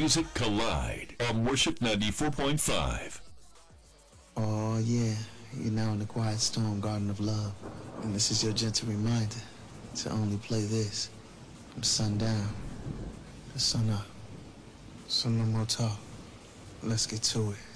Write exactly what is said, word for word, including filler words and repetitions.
music collide on Worship ninety-four point five. Oh yeah, you're now in the quiet storm garden of love. And this is your gentle reminder to only play this from sundown to sun up. So no more talk. Let's get to it.